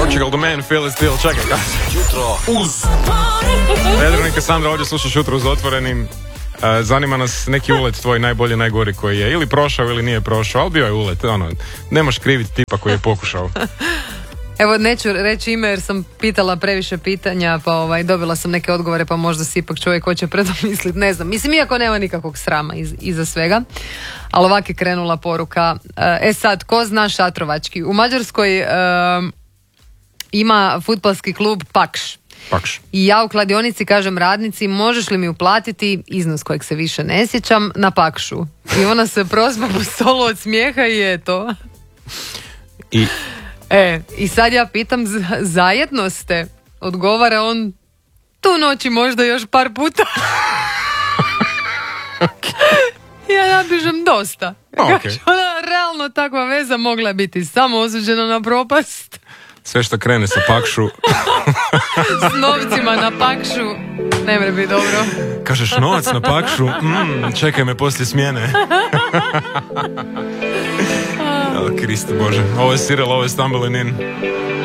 Portugal, the man, feel it still. Čekaj, kada? Jutro uz Vedrnika Sandra, ovdje slušaš Jutro uz otvorenim. Zanima nas neki ulet tvoj najbolji, najgori koji je ili prošao ili nije prošao, ali bio je ulet, ne možeš kriviti tipa koji je pokušao. Evo, neću reći ime jer sam pitala previše pitanja, pa dobila sam neke odgovore, pa možda si ipak čovjek hoće predomisliti, ne znam. Mislim, iako nema nikakvog srama iza svega. Ali ovak je krenula poruka. Sad, ko zna šatrovački? U Mađarskoj ima fudbalski klub Pakš. I ja u kladionici kažem radnici, možeš li mi uplatiti iznos kojeg se više ne sjećam na Pakšu? I ona se prospa po stolu od smijeha i eto. I sad ja pitam, zajedno ste? Odgovara on, tu noći možda još par puta. Ja napišem dosta. Okay. Realno takva veza mogla biti samo osuđena na propast. Sve što krene sa Pakšu. S novcima na Pakšu ne mre biti dobro. Kažeš novac na Pakšu? Čekaj me poslije smjene. Kriste Bože, ovo je Cyril, ovo je Stumbling In.